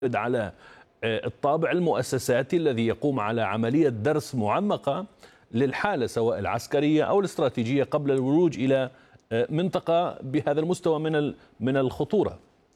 على الطابع المؤسساتي الذي يقوم على عملية درس معمقة للحالة سواء العسكرية أو الاستراتيجية قبل الولوج إلى منطقة بهذا المستوى من الخطورة.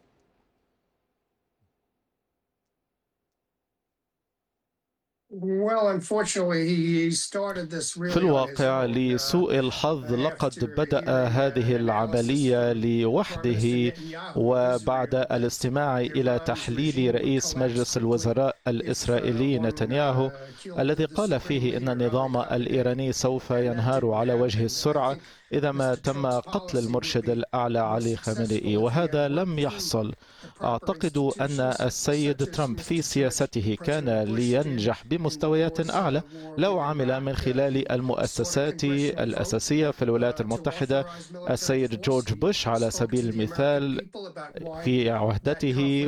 في الواقع لسوء الحظ لقد بدأ هذه العملية لوحده، وبعد الاستماع إلى تحليل رئيس مجلس الوزراء الإسرائيلي نتنياهو الذي قال فيه إن النظام الإيراني سوف ينهار على وجه السرعة إذا ما تم قتل المرشد الأعلى علي خامنئي، وهذا لم يحصل. أعتقد أن السيد ترامب في سياسته كان لينجح بمستويات أعلى لو عمل من خلال المؤسسات الأساسية في الولايات المتحدة. السيد جورج بوش على سبيل المثال في عهدته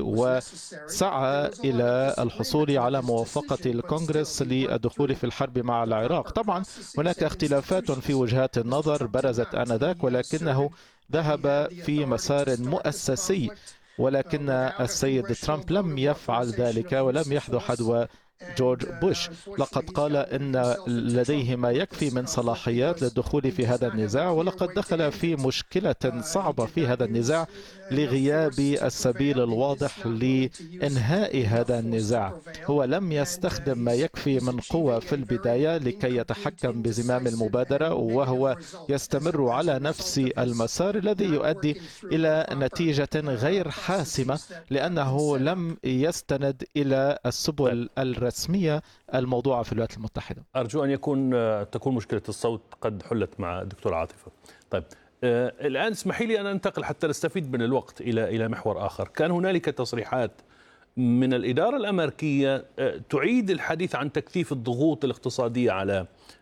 وسعى إلى الحصول على موافقة الكونغرس للدخول في الحرب مع العراق. طبعا هناك اختلافات في وجهات النظر برزت آنذاك، ولكنه ذهب في مسار مؤسسي، ولكن السيد ترامب لم يفعل ذلك ولم يحذو حذو جورج بوش. لقد قال إن لديه ما يكفي من صلاحيات للدخول في هذا النزاع، ولقد دخل في مشكلة صعبة في هذا النزاع لغياب السبيل الواضح لإنهاء هذا النزاع. هو لم يستخدم ما يكفي من قوة في البداية لكي يتحكم بزمام المبادرة، وهو يستمر على نفس المسار الذي يؤدي إلى نتيجة غير حاسمة لأنه لم يستند إلى السبل الرسمية الموضوعة في الولايات المتحدة. أرجو أن تكون مشكلة الصوت قد حلت مع الدكتور عاطفة. طيب الآن اسمحي لي أن أنتقل حتى نستفيد من الوقت إلى محور آخر. كان هنالك تصريحات من الإدارة الأمريكية تعيد الحديث عن تكثيف الضغوط الاقتصادية على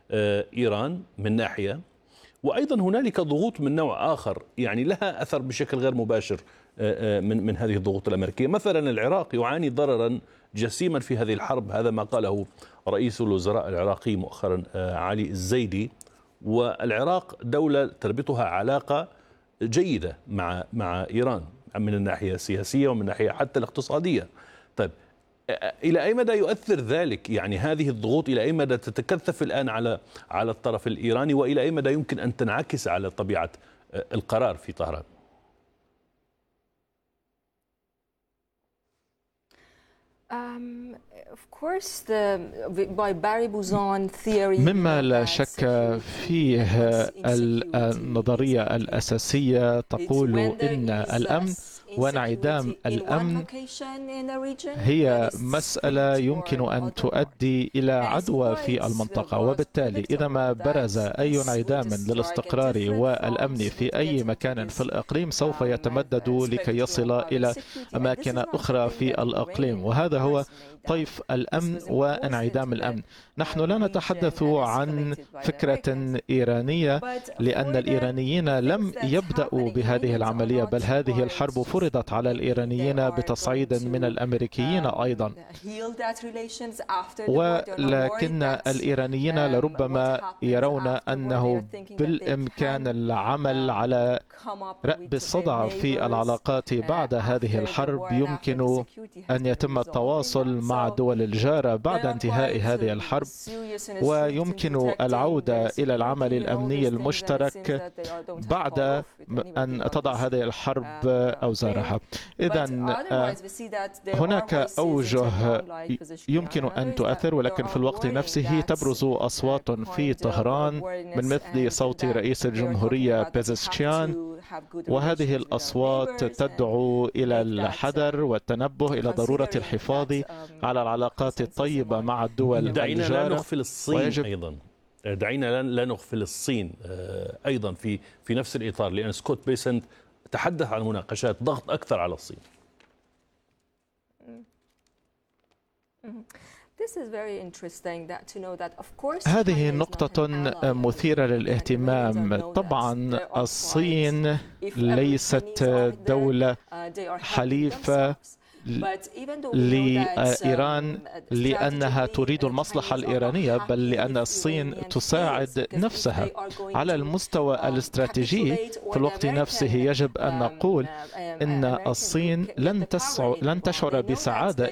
إيران من ناحية، وأيضا هنالك ضغوط من نوع آخر يعني لها أثر بشكل غير مباشر من هذه الضغوط الأمريكية. مثلا العراق يعاني ضررا جسيما في هذه الحرب، هذا ما قاله رئيس الوزراء العراقي مؤخرا علي الزيدي. والعراق دولة تربطها علاقة جيدة مع إيران من الناحية السياسية ومن الناحية حتى الاقتصادية. طيب إلى أي مدى يؤثر ذلك؟ يعني هذه الضغوط إلى أي مدى تتكثف الآن على الطرف الإيراني، وإلى أي مدى يمكن أن تنعكس على طبيعة القرار في طهران؟ مما لا شك فيه النظرية الأساسية تقول إن الأمن وانعدام الأمن هي مسألة يمكن أن تؤدي إلى عدوى في المنطقة، وبالتالي إذا ما برز أي انعدام للاستقرار والأمن في أي مكان في الإقليم سوف يتمدد لكي يصل إلى أماكن أخرى في الإقليم، وهذا هو طيف الأمن وانعدام الأمن. نحن لا نتحدث عن فكرة إيرانية، لأن الإيرانيين لم يبدأوا بهذه العملية، بل هذه الحرب فرضت على الإيرانيين بتصعيد من الأمريكيين أيضا. ولكن الإيرانيين لربما يرون أنه بالإمكان العمل على رأب الصدع في العلاقات بعد هذه الحرب. يمكن أن يتم التواصل مع دول الجارة بعد انتهاء هذه الحرب، ويمكن العودة إلى العمل الأمني المشترك بعد أن تضع هذه الحرب أوزارها. إذن هناك أوجه يمكن أن تؤثر، ولكن في الوقت نفسه تبرز أصوات في طهران من مثل صوت رئيس الجمهورية بيزشكيان، وهذه الأصوات تدعو إلى الحذر والتنبه إلى ضرورة الحفاظ على العلاقات الطيبة مع الدول الجارة. دعينا لا نغفل الصين أيضا، دعينا لا نغفل الصين أيضا في نفس الإطار، لأن سكوت بيسنت تحدث عن مناقشات ضغط أكثر على الصين. هذه نقطة مثيرة للاهتمام. طبعا الصين ليست دولة حليفة لإيران لأنها تريد المصلحة الإيرانية، بل لأن الصين تساعد نفسها على المستوى الاستراتيجي. في الوقت نفسه يجب أن نقول إن الصين لن تشعر بسعادة